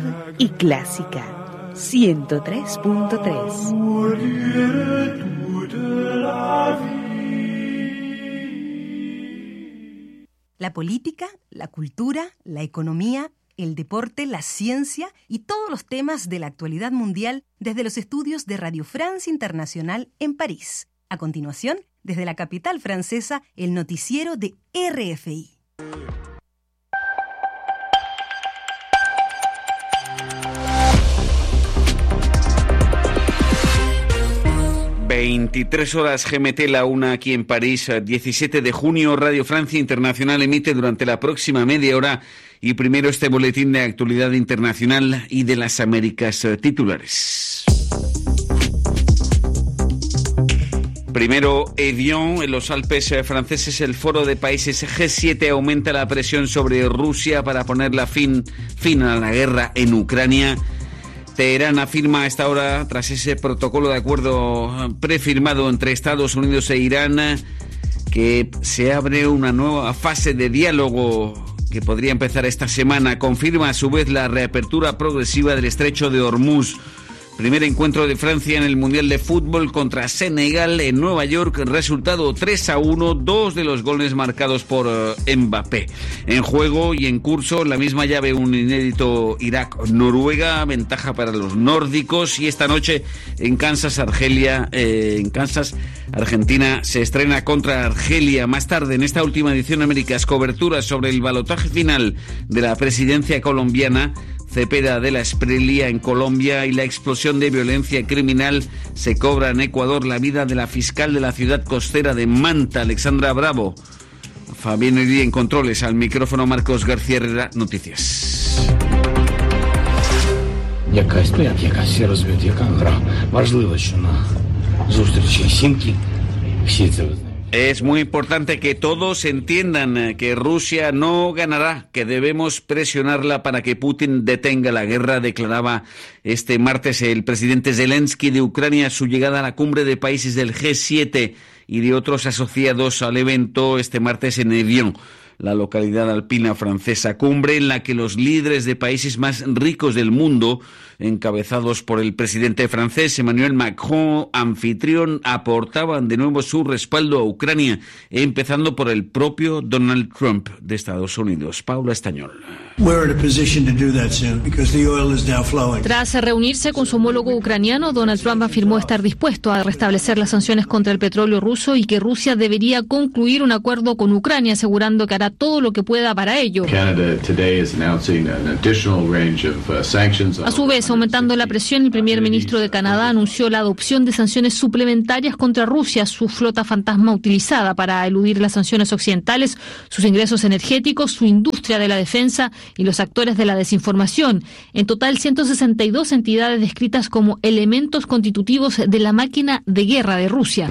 y clásica 103.3. La política, la cultura, la economía, el deporte, la ciencia y todos los temas de la actualidad mundial desde los estudios de Radio France Internacional en París. A continuación, desde la capital francesa, el noticiero de RFI. ...23 GMT, la 1 aquí en París, 17 de junio, Radio Francia Internacional emite durante la próxima media hora y primero este boletín de actualidad internacional y de las Américas titulares. Primero, Evian, en los Alpes franceses, el foro de países G7 aumenta la presión sobre Rusia para ponerle fin a la guerra en Ucrania. Teherán afirma a esta hora, tras ese protocolo de acuerdo prefirmado entre Estados Unidos e Irán, que se abre una nueva fase de diálogo que podría empezar esta semana. Confirma a su vez la reapertura progresiva del estrecho de Hormuz. Primer encuentro de Francia en el Mundial de Fútbol contra Senegal en Nueva York, resultado 3-1, 2 de los goles marcados por Mbappé. En juego y en curso, la misma llave, un inédito Irak-Noruega, ventaja para los nórdicos, y esta noche en Kansas, Argentina se estrena contra Argelia. Más tarde, en esta última edición Américas, cobertura sobre el balotaje final de la presidencia colombiana. Cepeda de la Espriella en Colombia y la explosión de violencia criminal se cobra en Ecuador la vida de la fiscal de la ciudad costera de Manta, Alexandra Bravo. Fabián Herí en controles, al micrófono Marcos García Herrera, noticias. Es muy importante que todos entiendan que Rusia no ganará, que debemos presionarla para que Putin detenga la guerra, declaraba este martes el presidente Zelensky de Ucrania a su llegada a la cumbre de países del G7 y de otros asociados al evento este martes en Evian, la localidad alpina francesa, cumbre en la que los líderes de países más ricos del mundo, encabezados por el presidente francés Emmanuel Macron, anfitrión, aportaban de nuevo su respaldo a Ucrania, empezando por el propio Donald Trump de Estados Unidos. Paula Estañol. Tras reunirse con su homólogo ucraniano, Donald Trump afirmó estar dispuesto a restablecer las sanciones contra el petróleo ruso y que Rusia debería concluir un acuerdo con Ucrania, asegurando que hará todo lo que pueda para ello. A su vez, aumentando la presión, el primer ministro de Canadá anunció la adopción de sanciones suplementarias contra Rusia, su flota fantasma utilizada para eludir las sanciones occidentales, sus ingresos energéticos, su industria de la defensa y los actores de la desinformación. En total, 162 entidades descritas como elementos constitutivos de la máquina de guerra de Rusia.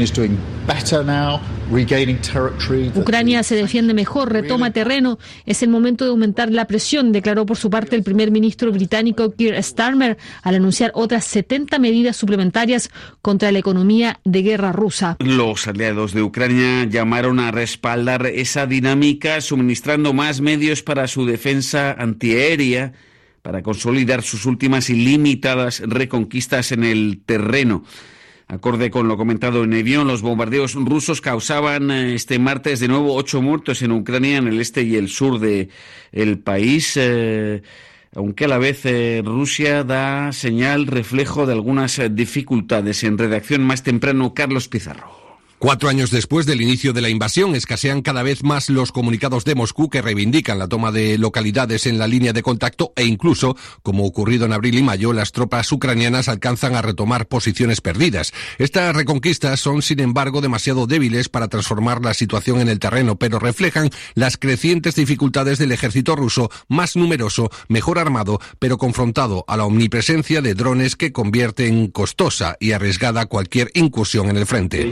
Ucrania se defiende mejor, retoma terreno. Es el momento de aumentar la presión, declaró por su parte el primer ministro británico Keir Starmer al anunciar otras 70 medidas suplementarias contra la economía de guerra rusa. Los aliados de Ucrania llamaron a respaldar esa dinámica, suministrando más medios para su defensa antiaérea, para consolidar sus últimas y limitadas reconquistas en el terreno. Acorde con lo comentado en Evian, los bombardeos rusos causaban este martes de nuevo 8 muertos en Ucrania, en el este y el sur del país, aunque a la vez Rusia da señal, reflejo de algunas dificultades. En redacción más temprano, Carlos Pizarro. 4 años después del inicio de la invasión, escasean cada vez más los comunicados de Moscú que reivindican la toma de localidades en la línea de contacto e incluso, como ocurrido en abril y mayo, las tropas ucranianas alcanzan a retomar posiciones perdidas. Estas reconquistas son, sin embargo, demasiado débiles para transformar la situación en el terreno, pero reflejan las crecientes dificultades del ejército ruso, más numeroso, mejor armado, pero confrontado a la omnipresencia de drones que convierten costosa y arriesgada cualquier incursión en el frente.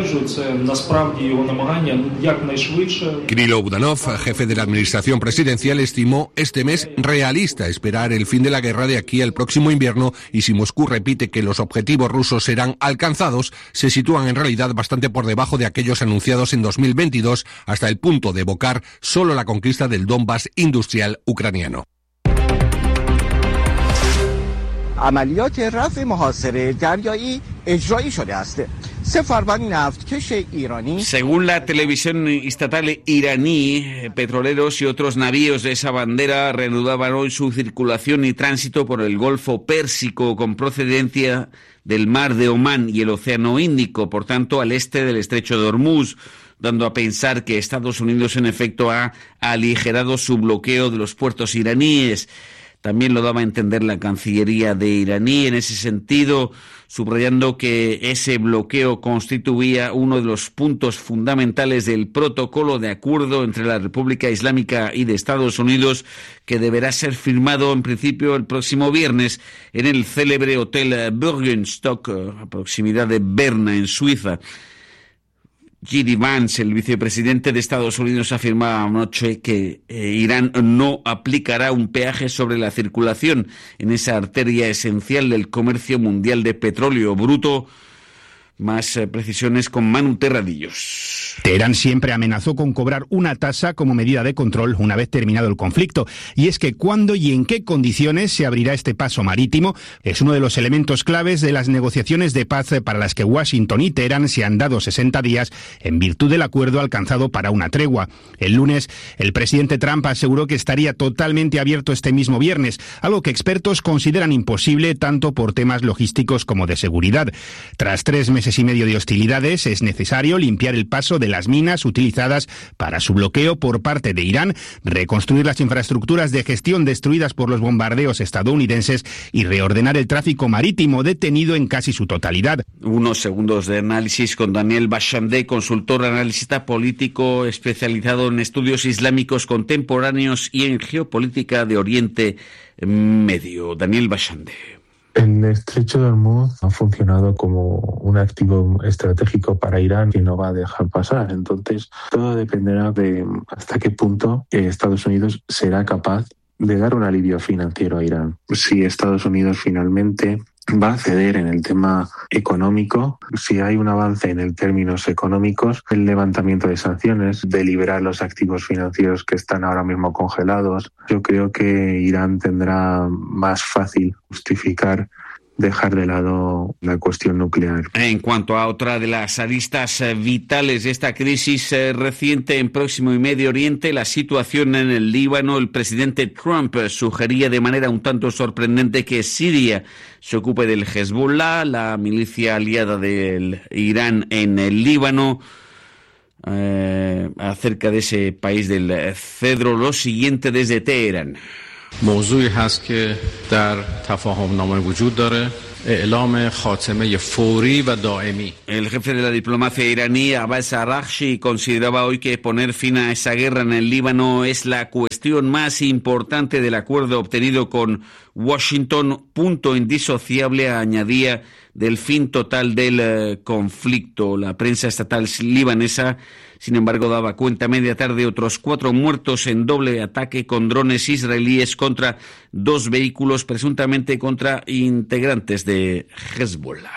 Kirilo Budanov, jefe de la administración presidencial, estimó este mes realista esperar el fin de la guerra de aquí al próximo invierno, y si Moscú repite que los objetivos rusos serán alcanzados, se sitúan en realidad bastante por debajo de aquellos anunciados en 2022, hasta el punto de evocar solo la conquista del Donbass industrial ucraniano. عملیات رفع محاصره دریایی اجرایی شده است. Según la televisión estatal iraní, petroleros y otros navíos de esa bandera reanudaban hoy su circulación y tránsito por el Golfo Pérsico con procedencia del Mar de Omán y el Océano Índico, por tanto al este del Estrecho de Hormuz, dando a pensar que Estados Unidos en efecto ha aligerado su bloqueo de los puertos iraníes. También lo daba a entender la Cancillería de iraní en ese sentido, subrayando que ese bloqueo constituía uno de los puntos fundamentales del protocolo de acuerdo entre la República Islámica y de Estados Unidos, que deberá ser firmado en principio el próximo viernes en el célebre Hotel Bürgenstock, a proximidad de Berna, en Suiza. J.D. Vance, el vicepresidente de Estados Unidos, afirmaba anoche que Irán no aplicará un peaje sobre la circulación en esa arteria esencial del comercio mundial de petróleo bruto. Más precisiones con Manu Terradillos. Teherán siempre amenazó con cobrar una tasa como medida de control una vez terminado el conflicto. Y es que cuándo y en qué condiciones se abrirá este paso marítimo es uno de los elementos claves de las negociaciones de paz para las que Washington y Teherán se han dado 60 días en virtud del acuerdo alcanzado para una tregua. El lunes, el presidente Trump aseguró que estaría totalmente abierto este mismo viernes, algo que expertos consideran imposible tanto por temas logísticos como de seguridad. Tras 3 meses y medio de hostilidades, es necesario limpiar el paso de las minas utilizadas para su bloqueo por parte de Irán, reconstruir las infraestructuras de gestión destruidas por los bombardeos estadounidenses y reordenar el tráfico marítimo detenido en casi su totalidad. Unos segundos de análisis con Daniel Bachandé, consultor analista político especializado en estudios islámicos contemporáneos y en geopolítica de Oriente Medio. Daniel Bachandé. El estrecho de Hormuz ha funcionado como un activo estratégico para Irán y no va a dejar pasar. Entonces, todo dependerá de hasta qué punto Estados Unidos será capaz de dar un alivio financiero a Irán. Si Estados Unidos finalmente va a ceder en el tema económico, si hay un avance en términos económicos, el levantamiento de sanciones, de liberar los activos financieros que están ahora mismo congelados, yo creo que Irán tendrá más fácil justificar dejar de lado la cuestión nuclear. En cuanto a otra de las aristas vitales de esta crisis reciente en Próximo y Medio Oriente, la situación en el Líbano, el presidente Trump sugería de manera un tanto sorprendente que Siria se ocupe del Hezbollah, la milicia aliada del Irán en el Líbano. Acerca de ese país del cedro, lo siguiente desde Teherán. موضوعی هست که در تفاهم‌نامه وجود داره اعلام خاتمه فوری و دائمی. El jefe de la diplomacia iraní, Abbas Araghchi, consideraba hoy que poner fin a esa guerra en el Líbano es la cuestión más importante del acuerdo obtenido con Washington, punto indisociable, añadía, del fin total del conflicto. La prensa estatal libanesa, sin embargo, daba cuenta media tarde otros 4 muertos en doble ataque con drones israelíes contra 2 vehículos, presuntamente contra integrantes de Hezbollah.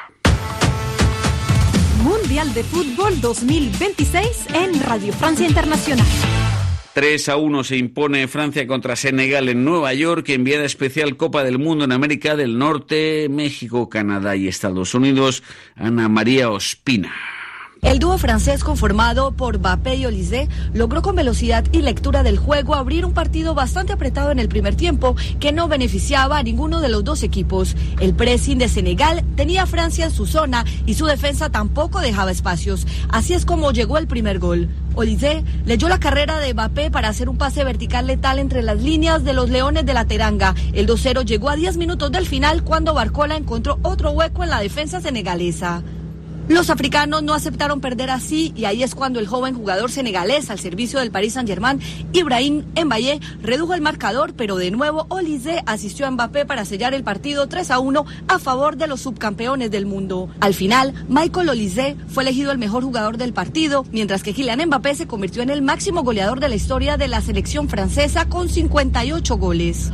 Mundial de Fútbol 2026 en Radio Francia Internacional. 3-1 se impone Francia contra Senegal en Nueva York, enviada especial Copa del Mundo en América del Norte, México, Canadá y Estados Unidos, Ana María Ospina. El dúo francés conformado por Mbappé y Olise logró con velocidad y lectura del juego abrir un partido bastante apretado en el primer tiempo que no beneficiaba a ninguno de los dos equipos. El pressing de Senegal tenía a Francia en su zona y su defensa tampoco dejaba espacios. Así es como llegó el primer gol. Olise leyó la carrera de Mbappé para hacer un pase vertical letal entre las líneas de los Leones de la Teranga. El 2-0 llegó a 10 minutos del final cuando Barcola encontró otro hueco en la defensa senegalesa. Los africanos no aceptaron perder así y ahí es cuando el joven jugador senegalés al servicio del Paris Saint-Germain, Ibrahim Mbaye, redujo el marcador, pero de nuevo Olise asistió a Mbappé para sellar el partido 3-1 a favor de los subcampeones del mundo. Al final, Michael Olise fue elegido el mejor jugador del partido, mientras que Kylian Mbappé se convirtió en el máximo goleador de la historia de la selección francesa con 58 goles.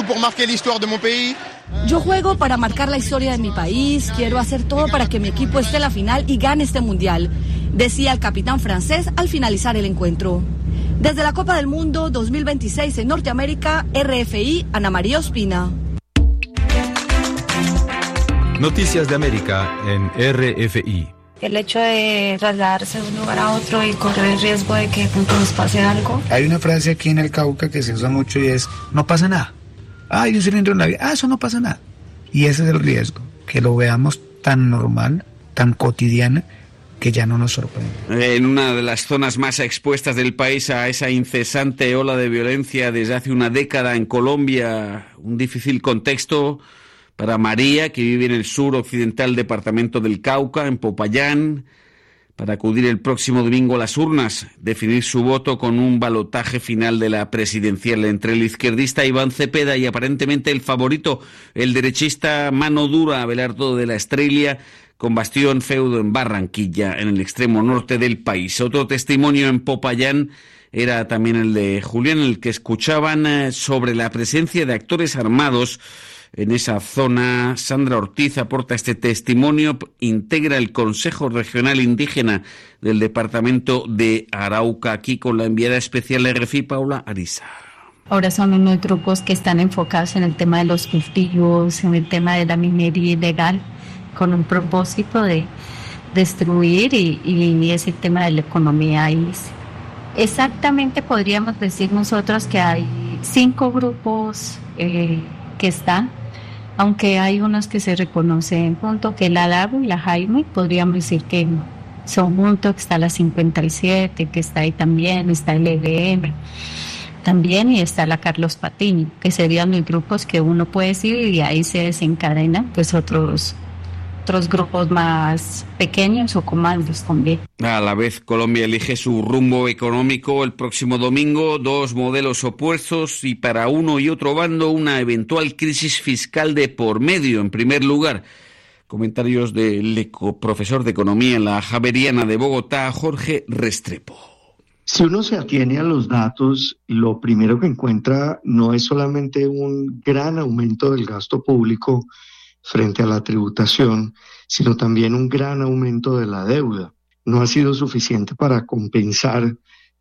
Yo juego para marcar la historia de mi país, quiero hacer todo para que mi equipo esté en la final y gane este mundial, decía el capitán francés al finalizar el encuentro. Desde la Copa del Mundo 2026 en Norteamérica, RFI, Ana María Ospina. Noticias de América en RFI. El hecho de trasladarse de un lugar a otro y correr el riesgo de que de pronto nos pase algo. Hay una frase aquí en el Cauca que se usa mucho y es, no pasa nada. Hay un cilindro en la vía, eso no pasa nada. Y ese es el riesgo, que lo veamos tan normal, tan cotidiana, que ya no nos sorprende. En una de las zonas más expuestas del país a esa incesante ola de violencia desde hace una década en Colombia, un difícil contexto para María, que vive en el sur occidental departamento del Cauca, en Popayán, para acudir el próximo domingo a las urnas, definir su voto con un balotaje final de la presidencial entre el izquierdista Iván Cepeda y aparentemente el favorito, el derechista mano dura Abelardo de la Estrella, con bastión feudo en Barranquilla, en el extremo norte del país. Otro testimonio en Popayán era también el de Julián, en el que escuchaban sobre la presencia de actores armados en esa zona. Sandra Ortiz aporta este testimonio, integra el Consejo Regional Indígena del Departamento de Arauca, aquí con la enviada especial de RFI, Paula Ariza. Ahora son unos grupos que están enfocados en el tema de los cultivos, en el tema de la minería ilegal, con un propósito de destruir y ese tema de la economía. Y exactamente podríamos decir nosotros que hay 5 grupos que están, aunque hay unos que se reconocen junto, que la Lago y la Jaime, podríamos decir que son juntos, que está la 57, que está ahí también, está el EBM también, y está la Carlos Patiño, que serían los grupos que uno puede decir, y ahí se desencadenan pues otros grupos más pequeños o comandos también. A la vez, Colombia elige su rumbo económico el próximo domingo, 2 modelos opuestos y para uno y otro bando una eventual crisis fiscal de por medio. En primer lugar, comentarios del profesor de Economía en la Javeriana de Bogotá, Jorge Restrepo. Si uno se atiene a los datos, lo primero que encuentra no es solamente un gran aumento del gasto público frente a la tributación, sino también un gran aumento de la deuda. No ha sido suficiente para compensar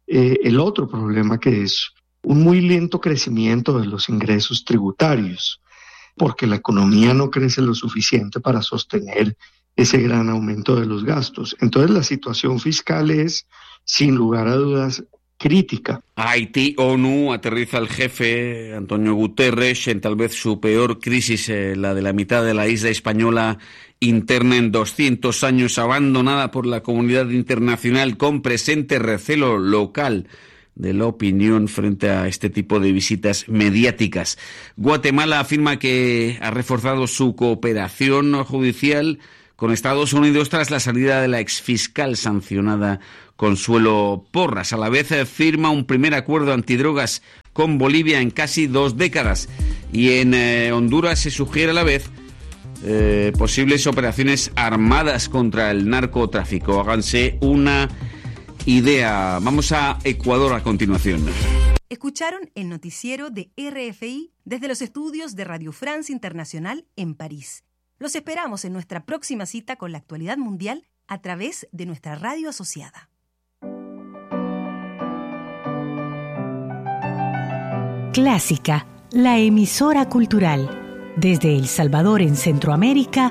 el otro problema, que es un muy lento crecimiento de los ingresos tributarios, porque la economía no crece lo suficiente para sostener ese gran aumento de los gastos. Entonces la situación fiscal es, sin lugar a dudas, crítica. Haití, ONU, aterriza el jefe Antonio Guterres en tal vez su peor crisis, la de la mitad de la isla española interna en 200 años, abandonada por la comunidad internacional, con presente recelo local de la opinión frente a este tipo de visitas mediáticas. Guatemala afirma que ha reforzado su cooperación judicial con Estados Unidos tras la salida de la exfiscal sancionada Consuelo Porras. A la vez firma un primer acuerdo antidrogas con Bolivia en casi 2 décadas. Y en Honduras se sugiere a la vez posibles operaciones armadas contra el narcotráfico. Háganse una idea. Vamos a Ecuador a continuación. Escucharon el noticiero de RFI desde los estudios de Radio France Internacional en París. Los esperamos en nuestra próxima cita con la actualidad mundial a través de nuestra radio asociada. Clásica, la emisora cultural. Desde El Salvador en Centroamérica,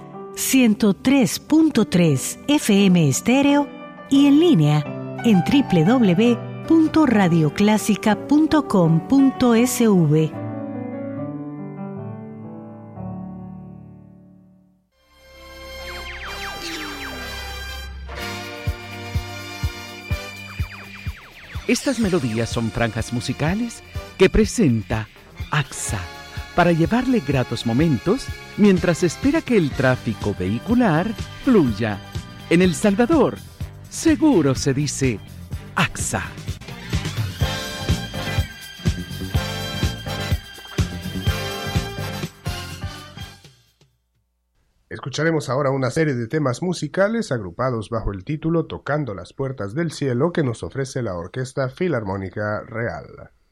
103.3 FM estéreo y en línea en www.radioclásica.com.sv. Estas melodías son franjas musicales que presenta AXA para llevarle gratos momentos mientras espera que el tráfico vehicular fluya. En El Salvador, seguro se dice AXA. Escucharemos ahora una serie de temas musicales agrupados bajo el título Tocando las Puertas del Cielo, que nos ofrece la Orquesta Filarmónica Real.